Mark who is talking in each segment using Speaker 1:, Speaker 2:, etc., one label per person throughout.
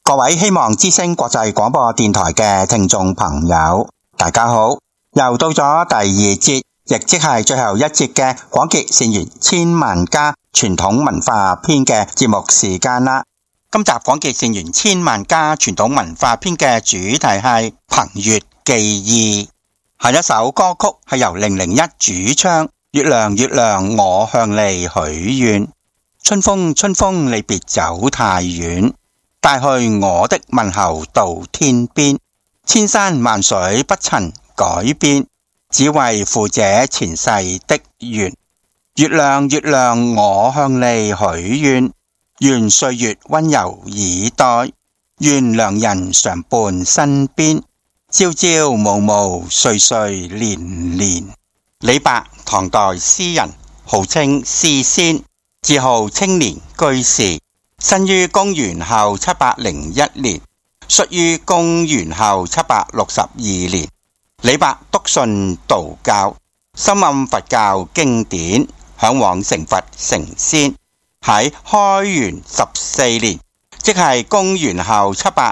Speaker 1: 各位希望之聲國際廣播電台嘅聽眾朋友，大家好，又到咗第二節，亦即係最後一節嘅廣結善緣千萬家傳統文化篇嘅節目時間啦。今集廣結善緣千萬家傳統文化篇嘅主題係憑月寄意。下一首歌曲係由001主唱，月亮月亮我向你許願，春風春風你別走太遠，帶去我的問候到天邊，千山萬水不曾改變，只為赴這前世的緣。月亮月亮我向你許願，願歲月溫柔以待，願良人常伴身邊，朝朝暮暮歲歲年年。李白，唐代詩人，號稱詩仙，自號青年居士，生於公元後701年，卒於公元後762年。李白篤信道教，深諳佛教經典，向往成佛成仙。喺開元14年，即係公元後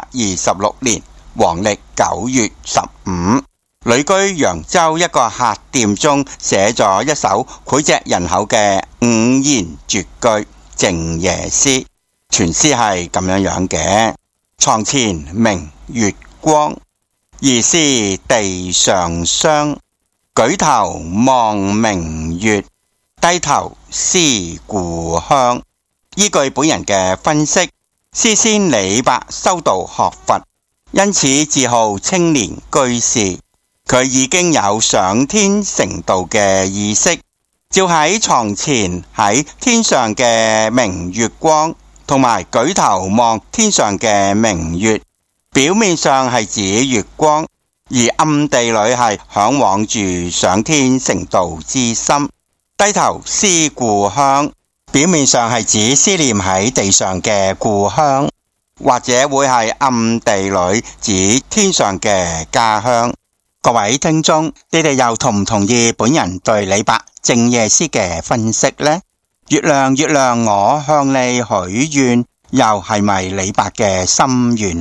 Speaker 1: 726年，黃曆9月15，旅居揚州一個客店中，寫咗一首膾炙人口嘅五言絕句靜夜詩。全詩係咁樣嘅：床前明月光，疑是地上霜。舉頭望明月，低頭思故鄉。依據本人嘅分析，詩仙李白修道學佛，因此自號青年居士。佢已經有上天成道嘅意識，照喺床前喺天上嘅明月光，同埋舉頭望天上嘅明月，表面上係指月光，而暗地裏係向往住上天成道之心。低頭思故鄉，表面上係指思念喺地上嘅故鄉，或者會係暗地裏指天上嘅家鄉。各位聽眾，你哋又同唔同意本人對李白靜夜詩嘅分析呢？月亮月亮我向你許願，又係咪李白嘅心願